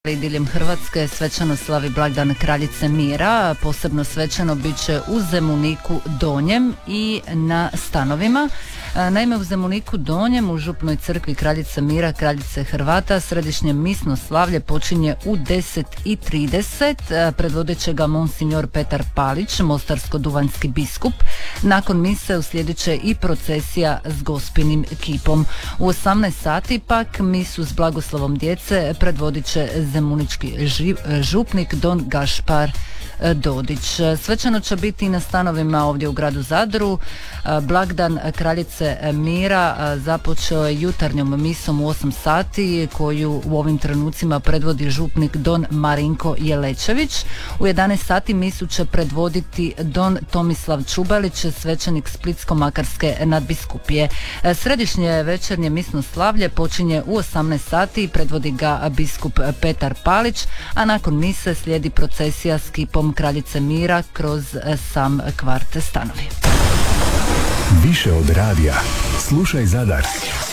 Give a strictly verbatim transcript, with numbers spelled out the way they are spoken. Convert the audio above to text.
Diljem Hrvatske svečano slavi blagdan Kraljice Mira, posebno svečano bit će u Zemuniku Donjem i na Stanovima. Naime, u Zemuniku Donjem, u župnoj crkvi Kraljice Mira, Kraljice Hrvata, središnje misno slavlje počinje u deset i trideset. Predvodit će ga monsignor Petar Palić, mostarsko-duvanjski biskup. Nakon mise uslijedit će i procesija s gospinim kipom. U osamnaest sati pak misu s blagoslovom djece predvodit će zemunički župnik don Gašpar Dodić. Svečano će biti na Stanovima ovdje u gradu Zadru. Blagdan Kraljice Mira započeo je jutarnjom misom u osam sati koju u ovim trenucima predvodi župnik don Marinko Jelečević. U jedanaest sati misu će predvoditi don Tomislav Čubalić, svećenik Splitsko-makarske nadbiskupije. Središnje večernje misno slavlje počinje u osamnaest sati i predvodi ga biskup Petar Palić, a nakon mise slijedi procesija s kipom Kraljice Mira kroz sam kvart Stanovi. Više od radija. Slušaj Zadar.